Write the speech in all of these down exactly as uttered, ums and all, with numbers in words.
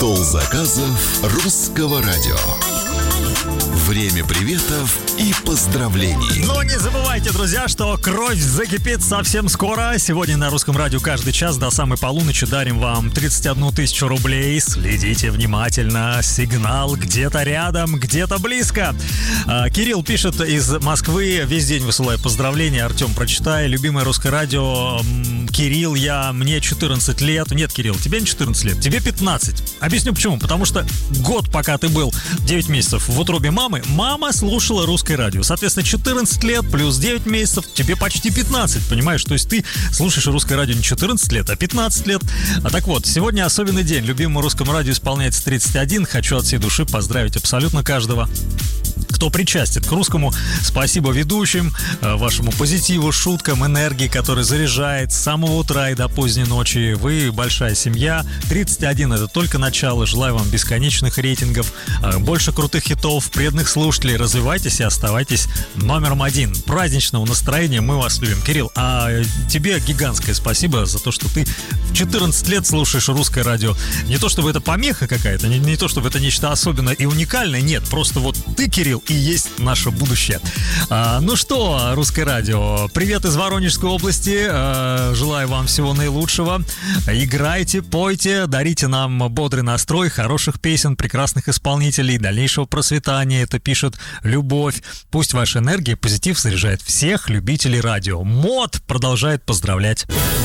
Стол заказов русского радио. Время приветов и поздравлений. Но не забывайте, друзья, что кровь закипит совсем скоро. Сегодня на Русском радио каждый час до самой полуночи дарим вам тридцать одну тысячу рублей. Следите внимательно. Сигнал где-то рядом, где-то близко. А, Кирилл пишет из Москвы. Весь день высылаю поздравления. Артем, прочитай. Любимое Русское радио. Кирилл, я, мне четырнадцать лет. Нет, Кирилл, тебе не четырнадцать лет, тебе пятнадцать. Объясню почему. Потому что год, пока ты был девять месяцев в утробе мамы, мама слушала Русское радио. Соответственно, четырнадцать лет плюс девять месяцев, тебе почти пятнадцать, понимаешь? То есть ты слушаешь Русское радио не четырнадцать лет, а пятнадцать лет. А так вот, сегодня особенный день. Любимому Русскому радио исполняется тридцать один. Хочу от всей души поздравить абсолютно каждого, кто причастен к русскому. Спасибо ведущим, вашему позитиву, шуткам, энергии, которая заряжает с самого утра и до поздней ночи. Вы большая семья. тридцать один — это только начало. Желаю вам бесконечных рейтингов, больше крутых хитов, преданных слушателей. Развивайтесь и оставайтесь номером один. Праздничного настроения, мы вас любим. Кирилл, а тебе гигантское спасибо за то, что ты в четырнадцать лет слушаешь Русское радио. Не то чтобы это помеха какая-то, не, не то чтобы это нечто особенное и уникальное, нет, просто вот ты, Кирилл, и есть наше будущее. А, ну что, Русское радио, привет из Воронежской области. А, желаю вам всего наилучшего. Играйте, пойте, дарите нам бодрый настрой, хороших песен, прекрасных исполнителей, дальнейшего процветания. Это пишет Любовь. Пусть ваша энергия, позитив заряжает всех любителей радио. Мод продолжает поздравлять.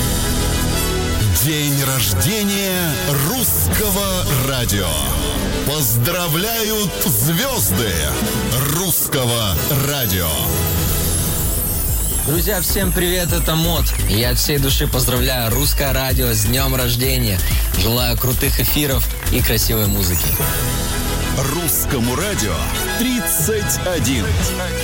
День рождения русского радио. Поздравляют звезды русского радио. Друзья, всем привет, это Мод. Я от всей души поздравляю Русское радио с днем рождения. Желаю крутых эфиров и красивой музыки. Русскому радио тридцать один.